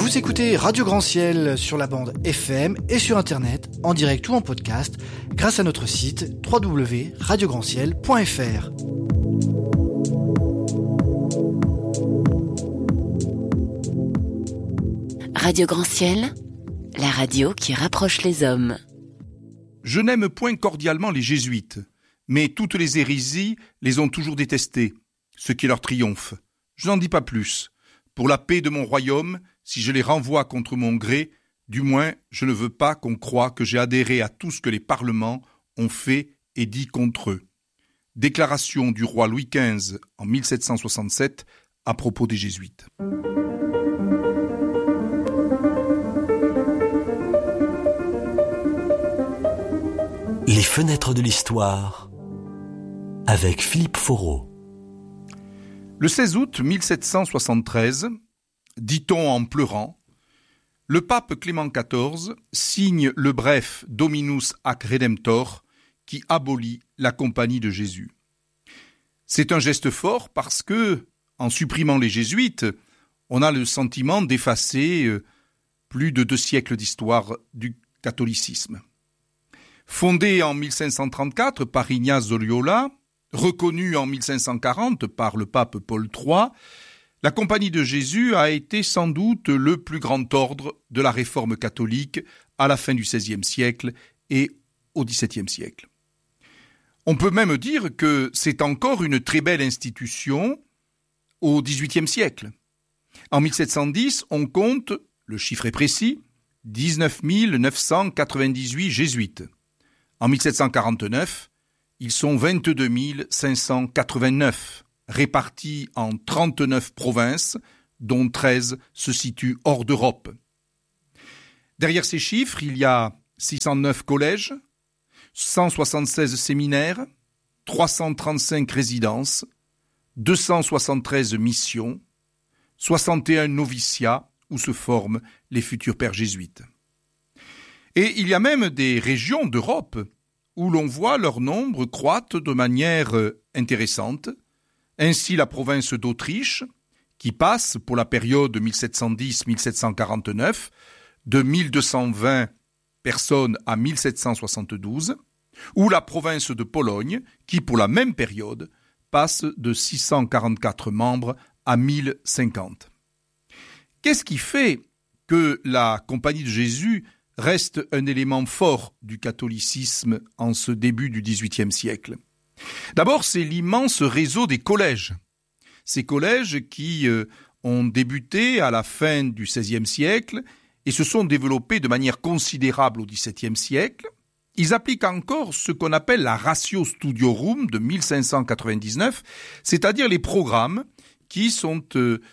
Vous écoutez Radio Grand Ciel sur la bande FM et sur Internet, en direct ou en podcast, grâce à notre site www.radiograndciel.fr. Radio Grand Ciel, la radio qui rapproche les hommes. Je n'aime point cordialement les jésuites, mais toutes les hérésies les ont toujours détestés, ce qui leur triomphe. Je n'en dis pas plus. Pour la paix de mon royaume, si je les renvoie contre mon gré, du moins je ne veux pas qu'on croie que j'ai adhéré à tout ce que les parlements ont fait et dit contre eux. Déclaration du roi Louis XV en 1767 à propos des jésuites. Les fenêtres de l'histoire avec Philippe Foreau. Le 16 août 1773, dit-on en pleurant, le pape Clément XIV signe le bref Dominus ac Redemptor qui abolit la Compagnie de Jésus. C'est un geste fort parce que, en supprimant les jésuites, on a le sentiment d'effacer plus de 2 siècles d'histoire du catholicisme. Fondé en 1534 par Ignace de Loyola, reconnu en 1540 par le pape Paul III, la Compagnie de Jésus a été sans doute le plus grand ordre de la réforme catholique à la fin du XVIe siècle et au XVIIe siècle. On peut même dire que c'est encore une très belle institution au XVIIIe siècle. En 1710, on compte, le chiffre est précis, 19 998 jésuites. En 1749, ils sont 22 589, répartis en 39 provinces, dont 13 se situent hors d'Europe. Derrière ces chiffres, il y a 609 collèges, 176 séminaires, 335 résidences, 273 missions, 61 noviciats où se forment les futurs pères jésuites. Et il y a même des régions d'Europe où l'on voit leur nombre croître de manière intéressante. Ainsi la province d'Autriche, qui passe pour la période 1710-1749 de 1220 personnes à 1772, ou la province de Pologne, qui pour la même période passe de 644 membres à 1050. Qu'est-ce qui fait que la Compagnie de Jésus reste un élément fort du catholicisme en ce début du XVIIIe siècle? D'abord, c'est l'immense réseau des collèges. Ces collèges qui ont débuté à la fin du XVIe siècle et se sont développés de manière considérable au XVIIe siècle. Ils appliquent encore ce qu'on appelle la Ratio Studiorum de 1599, c'est-à-dire les programmes qui sont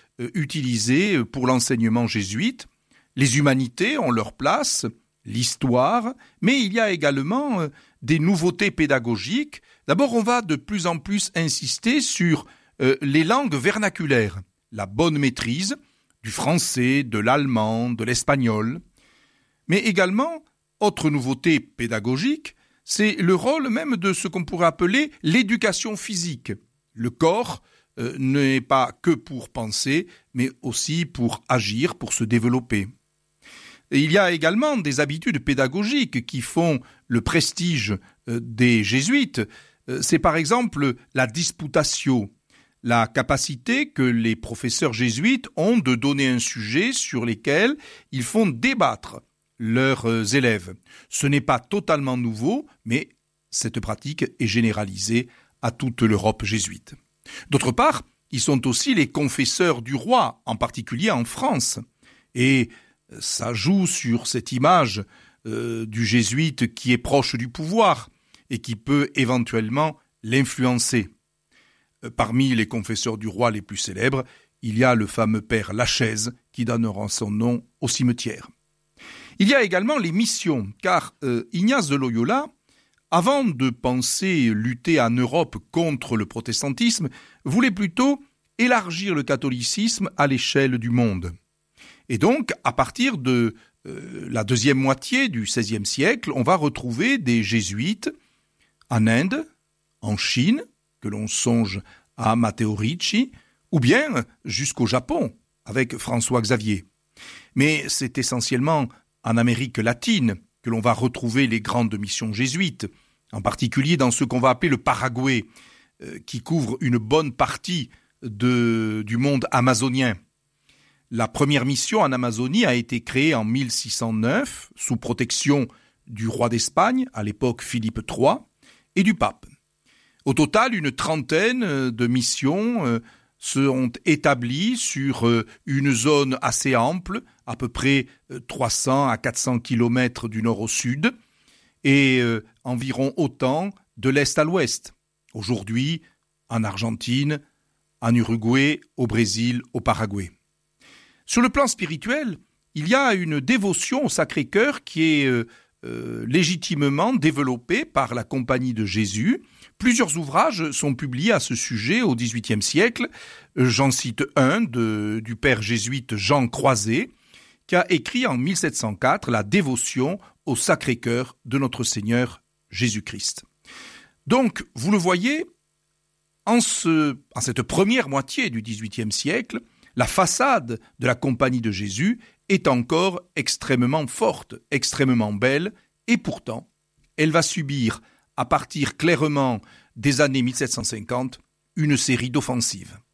utilisés pour l'enseignement jésuite. Les humanités ont leur place, l'histoire, mais il y a également des nouveautés pédagogiques. D'abord, on va de plus en plus insister sur les langues vernaculaires, la bonne maîtrise du français, de l'allemand, de l'espagnol. Mais également, autre nouveauté pédagogique, c'est le rôle même de ce qu'on pourrait appeler l'éducation physique. Le corps n'est pas que pour penser, mais aussi pour agir, pour se développer. Et il y a également des habitudes pédagogiques qui font le prestige des jésuites. C'est par exemple la disputatio, la capacité que les professeurs jésuites ont de donner un sujet sur lequel ils font débattre leurs élèves. Ce n'est pas totalement nouveau, mais cette pratique est généralisée à toute l'Europe jésuite. D'autre part, ils sont aussi les confesseurs du roi, en particulier en France. Et ça joue sur cette image du jésuite qui est proche du pouvoir et qui peut éventuellement l'influencer. Parmi les confesseurs du roi les plus célèbres, il y a le fameux père Lachaise qui donnera son nom au cimetière. Il y a également les missions, car Ignace de Loyola, avant de penser lutter en Europe contre le protestantisme, voulait plutôt élargir le catholicisme à l'échelle du monde. Et donc, à partir de la deuxième moitié du XVIe siècle, on va retrouver des jésuites en Inde, en Chine, que l'on songe à Matteo Ricci, ou bien jusqu'au Japon, avec François Xavier. Mais c'est essentiellement en Amérique latine que l'on va retrouver les grandes missions jésuites, en particulier dans ce qu'on va appeler le Paraguay, qui couvre une bonne partie du monde amazonien. La première mission en Amazonie a été créée en 1609 sous protection du roi d'Espagne, à l'époque Philippe III, et du pape. Au total, une trentaine de missions seront établies sur une zone assez ample, à peu près 300 à 400 kilomètres du nord au sud, et environ autant de l'est à l'ouest. Aujourd'hui, en Argentine, en Uruguay, au Brésil, au Paraguay. Sur le plan spirituel, il y a une dévotion au Sacré-Cœur qui est légitimement développée par la Compagnie de Jésus. Plusieurs ouvrages sont publiés à ce sujet au XVIIIe siècle. J'en cite un du père jésuite Jean Croiset, qui a écrit en 1704 la dévotion au Sacré-Cœur de notre Seigneur Jésus-Christ. Donc, vous le voyez, en cette première moitié du XVIIIe siècle, la façade de la Compagnie de Jésus est encore extrêmement forte, extrêmement belle, et pourtant, elle va subir, à partir clairement des années 1750, une série d'offensives.